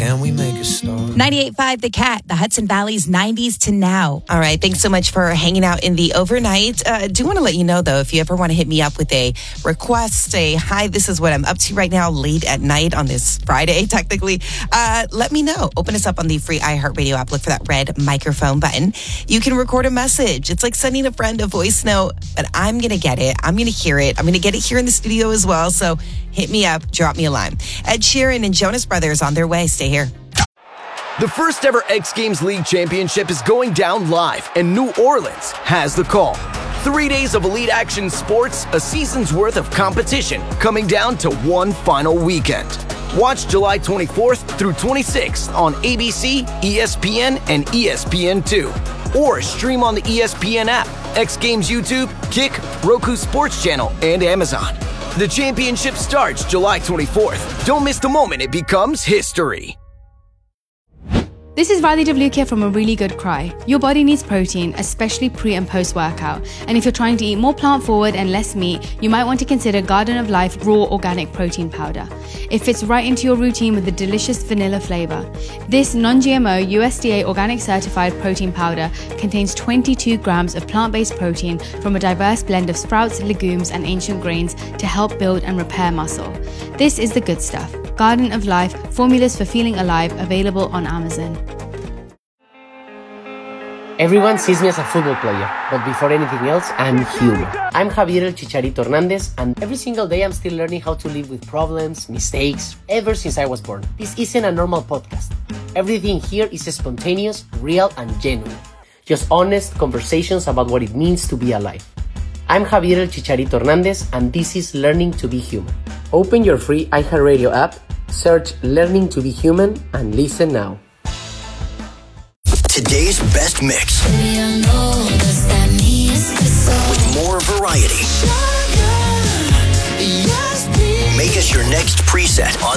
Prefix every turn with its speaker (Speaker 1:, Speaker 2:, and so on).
Speaker 1: Can we make a start?
Speaker 2: 98.5 The Cat, the Hudson Valley's 90s to now.
Speaker 3: All right. Thanks so much for hanging out in the overnight. Do want to let you know, though, if you ever want to hit me up with a request, say, hi, this is what I'm up to right now, late at night on this Friday, technically, let me know. Open us up on the free iHeartRadio app. Look for that red microphone button. You can record a message. It's like sending a friend a voice note, but I'm going to get it. I'm going to hear it. I'm going to get it here in the studio as well. So hit me up. Drop me a line. Ed Sheeran and Jonas Brothers on their way. Stay here.
Speaker 4: The first ever X Games League Championship is going down live, and New Orleans has the call. 3 days of elite action sports, a season's worth of competition, coming down to one final weekend. Watch July 24th through 26th on ABC, ESPN, and ESPN2. Or stream on the ESPN app, X Games YouTube, Kick, Roku Sports Channel, and Amazon. The championship starts July 24th. Don't miss the moment it becomes history.
Speaker 5: This is Riley Devlukia from A Really Good Cry. Your body needs protein, especially pre and post workout. And if you're trying to eat more plant forward and less meat, you might want to consider Garden of Life Raw Organic Protein Powder. It fits right into your routine with a delicious vanilla flavor. This non-GMO USDA organic certified protein powder contains 22 grams of plant-based protein from a diverse blend of sprouts, legumes, and ancient grains to help build and repair muscle. This is the good stuff. Garden of Life, formulas for feeling alive, available on Amazon.
Speaker 6: Everyone sees me as a football player, but before anything else, I'm human. I'm Javier El Chicharito Hernandez, and every single day I'm still learning how to live with problems, mistakes, ever since I was born. This isn't a normal podcast. Everything here is spontaneous, real, and genuine. Just honest conversations about what it means to be alive. I'm Javier El Chicharito Hernandez, and this is Learning to be Human. Open your free iHeartRadio app, search Learning to be Human, and listen now.
Speaker 7: Today's best mix. With more variety. Make us your next preset on